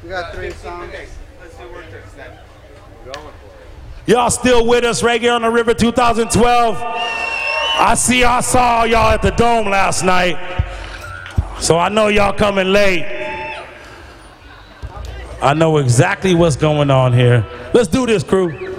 We got 3 songs. Let's do work tricks then. We're going for it. Y'all still with us, Reggae on the River 2012? I saw y'all at the Dome last night, so I know y'all coming late. I know exactly what's going on here. Let's do this, crew.